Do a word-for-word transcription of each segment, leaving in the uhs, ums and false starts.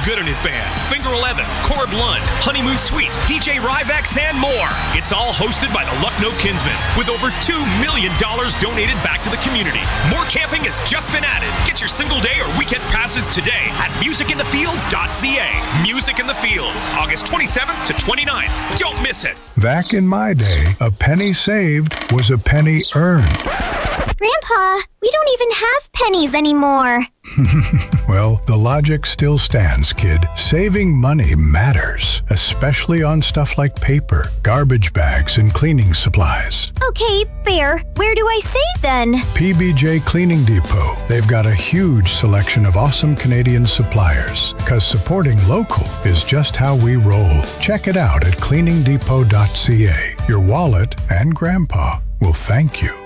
Good and his band, Finger eleven, Corb Lund, Honeymoon Suite, D J Ryvex, and more. It's all hosted by the Lucknow Kinsmen, with over two million dollars donated back to the community. More camping has just been added. Get your single day or weekend passes today at music in the fields dot c a. Music in the Fields, August twenty-seventh to twenty-ninth. Don't miss it. Back in my day, a penny saved was a penny earned. Grandpa, we don't even have pennies anymore. Well, the logic still stands, kid. Saving money matters, especially on stuff like paper, garbage bags, and cleaning supplies. Okay, fair. Where do I save then? P B J Cleaning Depot. They've got a huge selection of awesome Canadian suppliers, because supporting local is just how we roll. Check it out at cleaning depot dot c a. Your wallet and Grandpa will thank you.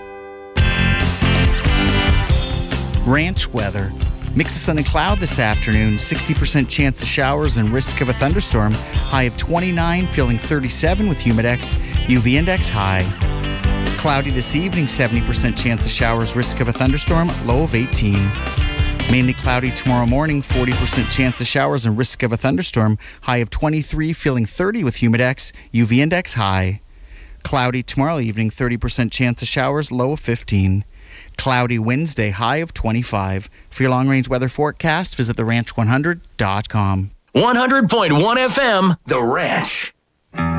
Ranch weather. Mix of sun and cloud this afternoon. sixty percent chance of showers and risk of a thunderstorm. High of twenty-nine, feeling thirty-seven with humidex. U V index high. Cloudy this evening. seventy percent chance of showers, risk of a thunderstorm. Low of eighteen. Mainly cloudy tomorrow morning. forty percent chance of showers and risk of a thunderstorm. High of twenty-three, feeling thirty with humidex. U V index high. Cloudy tomorrow evening. thirty percent chance of showers. Low of fifteen. Cloudy Wednesday, high of twenty-five. For your long-range weather forecast, visit the ranch one hundred dot com. one hundred point one F M, The Ranch.